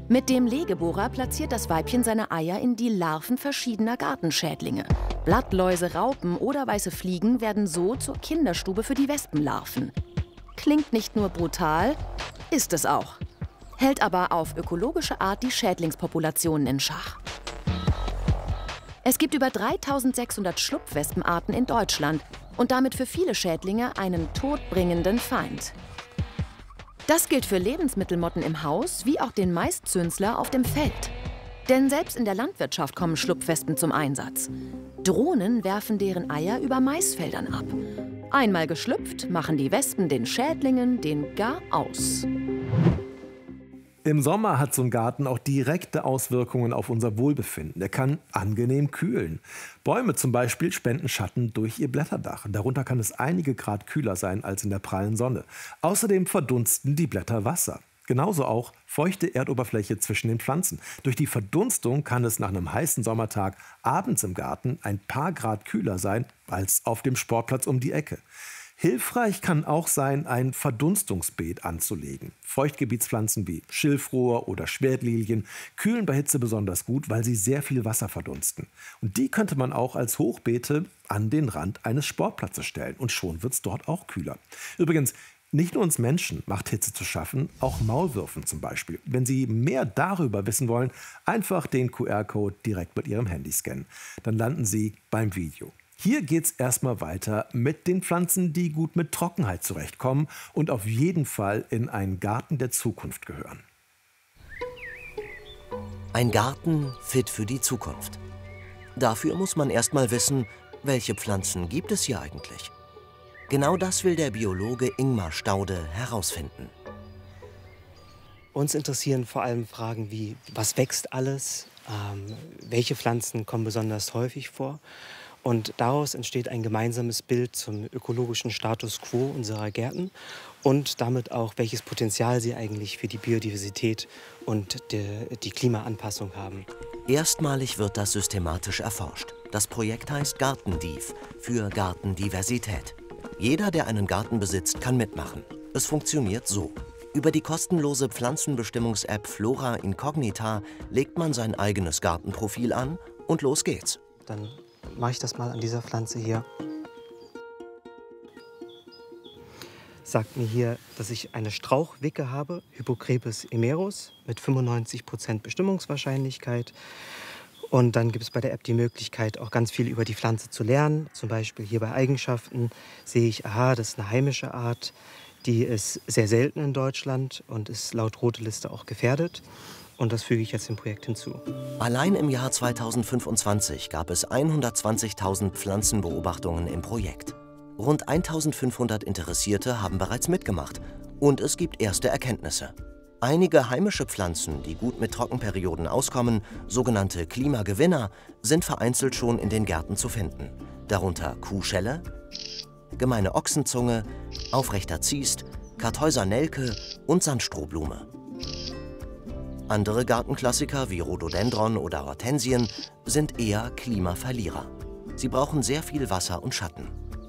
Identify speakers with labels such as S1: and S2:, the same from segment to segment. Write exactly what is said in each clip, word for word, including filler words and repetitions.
S1: Mit dem Legebohrer platziert das Weibchen seine Eier in die Larven verschiedener Gartenschädlinge. Blattläuse, Raupen oder weiße Fliegen werden so zur Kinderstube für die Wespenlarven. Klingt nicht nur brutal, ist es auch. Hält aber auf ökologische Art die Schädlingspopulationen in Schach. Es gibt über dreitausendsechshundert Schlupfwespenarten in Deutschland und damit für viele Schädlinge einen todbringenden Feind. Das gilt für Lebensmittelmotten im Haus wie auch den Maiszünsler auf dem Feld. Denn selbst in der Landwirtschaft kommen Schlupfwespen zum Einsatz. Drohnen werfen deren Eier über Maisfeldern ab. Einmal geschlüpft, machen die Wespen den Schädlingen den gar aus.
S2: Im Sommer hat so ein Garten auch direkte Auswirkungen auf unser Wohlbefinden. Er kann angenehm kühlen. Bäume zum Beispiel spenden Schatten durch ihr Blätterdach. Darunter kann es einige Grad kühler sein als in der prallen Sonne. Außerdem verdunsten die Blätter Wasser. Genauso auch feuchte Erdoberfläche zwischen den Pflanzen. Durch die Verdunstung kann es nach einem heißen Sommertag abends im Garten ein paar Grad kühler sein als auf dem Sportplatz um die Ecke. Hilfreich kann auch sein, ein Verdunstungsbeet anzulegen. Feuchtgebietspflanzen wie Schilfrohr oder Schwertlilien kühlen bei Hitze besonders gut, weil sie sehr viel Wasser verdunsten. Und die könnte man auch als Hochbeete an den Rand eines Sportplatzes stellen. Und schon wird es dort auch kühler. Übrigens, nicht nur uns Menschen macht Hitze zu schaffen, auch Maulwürfen zum Beispiel. Wenn Sie mehr darüber wissen wollen, einfach den Q R-Code direkt mit Ihrem Handy scannen. Dann landen Sie beim Video. Hier geht's erstmal weiter mit den Pflanzen, die gut mit Trockenheit zurechtkommen und auf jeden Fall in einen Garten der Zukunft gehören.
S3: Ein Garten fit für die Zukunft. Dafür muss man erstmal wissen, welche Pflanzen gibt es hier eigentlich? Genau das will der Biologe Ingmar Staude herausfinden.
S4: Uns interessieren vor allem Fragen wie, was wächst alles, ähm, welche Pflanzen kommen besonders häufig vor. Und daraus entsteht ein gemeinsames Bild zum ökologischen Status quo unserer Gärten und damit auch, welches Potenzial sie eigentlich für die Biodiversität und die, die Klimaanpassung haben.
S3: Erstmalig wird das systematisch erforscht. Das Projekt heißt Gartendiv für Gartendiversität. Jeder, der einen Garten besitzt, kann mitmachen. Es funktioniert so. Über die kostenlose Pflanzenbestimmungs-App Flora Incognita legt man sein eigenes Gartenprofil an und los geht's.
S4: Dann mache ich das mal an dieser Pflanze hier. Sagt mir hier, dass ich eine Strauchwicke habe, Hypocrepes emerus, mit fünfundneunzig Prozent Bestimmungswahrscheinlichkeit. Und dann gibt es bei der App die Möglichkeit, auch ganz viel über die Pflanze zu lernen. Zum Beispiel hier bei Eigenschaften sehe ich, aha, das ist eine heimische Art. Die ist sehr selten in Deutschland und ist laut Rote Liste auch gefährdet. Und das füge ich jetzt dem Projekt hinzu.
S3: Allein im Jahr zweitausendfünfundzwanzig gab es hundertzwanzigtausend Pflanzenbeobachtungen im Projekt. Rund eintausendfünfhundert Interessierte haben bereits mitgemacht. Und es gibt erste Erkenntnisse. Einige heimische Pflanzen, die gut mit Trockenperioden auskommen, sogenannte Klimagewinner, sind vereinzelt schon in den Gärten zu finden. Darunter Kuhschelle, gemeine Ochsenzunge, aufrechter Ziest, Kartäuser Nelke und Sandstrohblume. Andere Gartenklassiker wie Rhododendron oder Hortensien sind eher Klimaverlierer. Sie brauchen sehr viel Wasser und Schatten.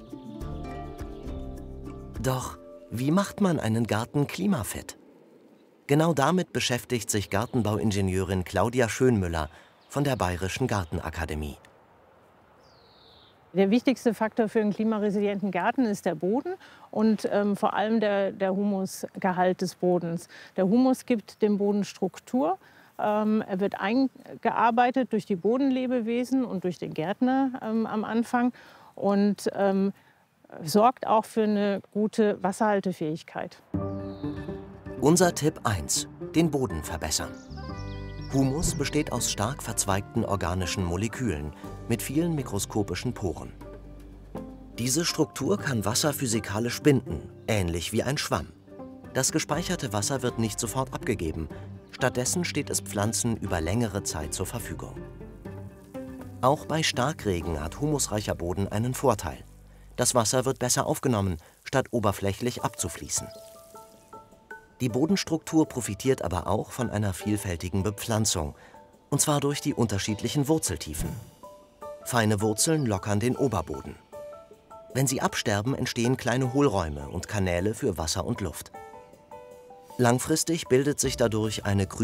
S3: Doch wie macht man einen Garten klimafit? Genau damit beschäftigt sich Gartenbauingenieurin Claudia Schönmüller von der Bayerischen Gartenakademie.
S5: Der wichtigste Faktor für einen klimaresilienten Garten ist der Boden und ähm, vor allem der, der Humusgehalt des Bodens. Der Humus gibt dem Boden Struktur. Ähm, er wird eingearbeitet durch die Bodenlebewesen und durch den Gärtner ähm, am Anfang und ähm, sorgt auch für eine gute Wasserhaltefähigkeit.
S3: Unser Tipp eins: Den Boden verbessern. Humus besteht aus stark verzweigten organischen Molekülen mit vielen mikroskopischen Poren. Diese Struktur kann Wasser physikalisch binden, ähnlich wie ein Schwamm. Das gespeicherte Wasser wird nicht sofort abgegeben, stattdessen steht es Pflanzen über längere Zeit zur Verfügung. Auch bei Starkregen hat humusreicher Boden einen Vorteil. Das Wasser wird besser aufgenommen, statt oberflächlich abzufließen. Die Bodenstruktur profitiert aber auch von einer vielfältigen Bepflanzung, und zwar durch die unterschiedlichen Wurzeltiefen. Feine Wurzeln lockern den Oberboden. Wenn sie absterben, entstehen kleine Hohlräume und Kanäle für Wasser und Luft. Langfristig bildet sich dadurch eine